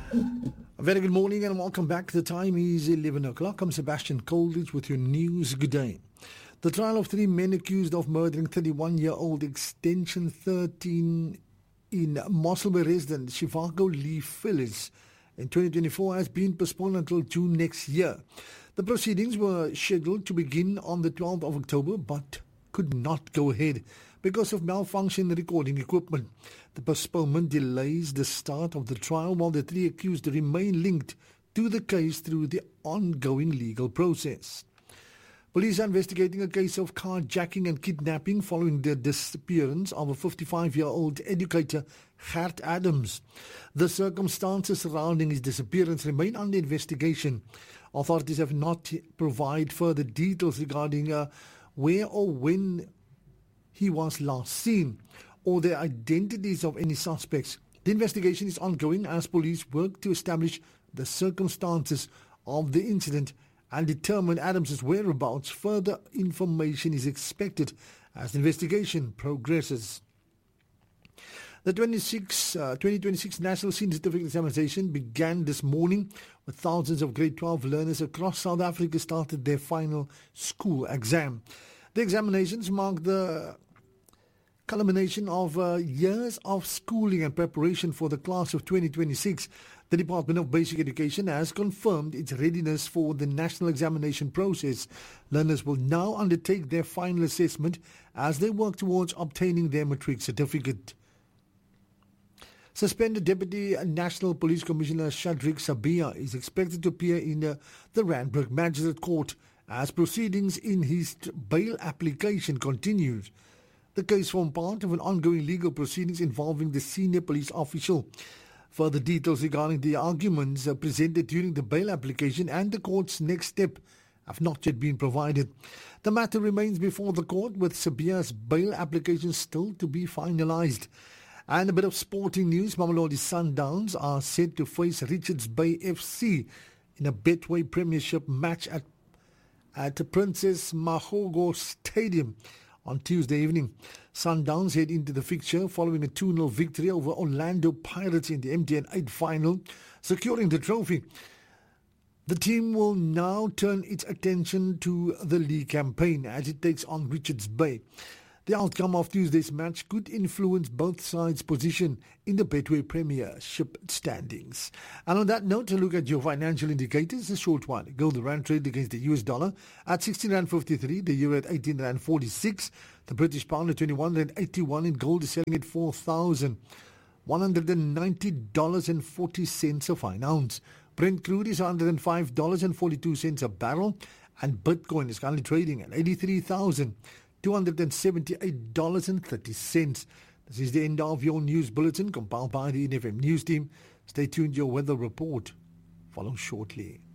A very good morning and welcome back. The time is 11 o'clock. I'm Sebastian Coldridge with your news. Good day. The trial of three men accused of murdering 31-year-old Extension 13 in Mossel Bay resident Shivago Lee Phyllis in 2024 has been postponed until June next year. The proceedings were scheduled to begin on the 12th of October but could not go ahead because of malfunction recording equipment. The postponement delays the start of the trial while the three accused remain linked to the case through the ongoing legal process. Police are investigating a case of carjacking and kidnapping following the disappearance of a 55-year-old educator, Gert Adams. The circumstances surrounding his disappearance remain under investigation. Authorities have not provided further details regarding where or when he was last seen or the identities of any suspects. The investigation is ongoing as police work to establish the circumstances of the incident and determine Adams's whereabouts. Further information is expected as the investigation progresses. The 2026 National Senior Certificate Examination began this morning with thousands of grade 12 learners across South Africa started their final school exam. The examinations mark the culmination of years of schooling and preparation for the class of 2026. The Department of Basic Education has confirmed its readiness for the national examination process. Learners will now undertake their final assessment as they work towards obtaining their matric certificate. Suspended Deputy National Police Commissioner Shadrick Sabia is expected to appear in the Randburg Magistrate Court as proceedings in his bail application continues. The case formed part of an ongoing legal proceedings involving the senior police official. Further details regarding the arguments presented during the bail application and the court's next step have not yet been provided. The matter remains before the court with Sabia's bail application still to be finalized. And a bit of sporting news. Mamelodi Sundowns are set to face Richards Bay FC in a Betway Premiership match at Princess Mahogo Stadium on Tuesday evening. Sundowns head into the fixture following a 2-0 victory over Orlando Pirates in the MTN 8 final, securing the trophy. The team will now turn its attention to the league campaign as it takes on Richards Bay. The outcome of Tuesday's match could influence both sides' position in the Betway Premiership standings. And on that note, a look at your financial indicators. A short one. Gold, the rand trade against the US dollar at 16.53, the euro at 18.46, the British pound at 21.81, and gold is selling at $4,190.40 a fine ounce. Brent crude is $105.42 a barrel, and Bitcoin is currently trading at $83,278.30. This is the end of your news bulletin compiled by the NFM News team. Stay tuned, your weather report follows shortly.